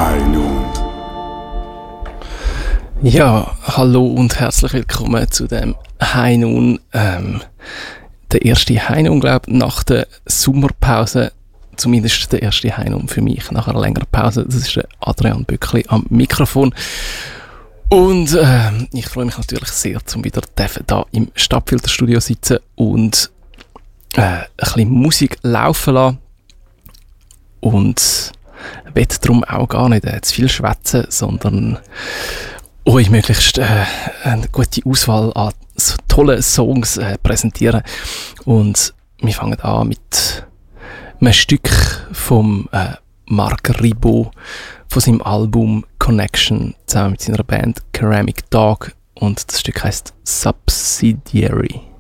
High Noon. Ja, hallo und herzlich willkommen zu dem High Noon. Der erste High Noon, glaube ich, nach der Sommerpause. Zumindest der erste High Noon für mich nach einer längeren Pause. Das ist der Adrian Böckli am Mikrofon. Und ich freue mich natürlich sehr, um wieder da im Stadtfilterstudio zu sitzen und ein bisschen Musik laufen lassen. Und ich will darum auch gar nicht zu viel schwätzen, sondern euch möglichst eine gute Auswahl an tollen Songs präsentieren. Und wir fangen an mit einem Stück vom Marc Ribot von seinem Album Connection zusammen mit seiner Band Ceramic Dog. Und das Stück heisst Subsidiary.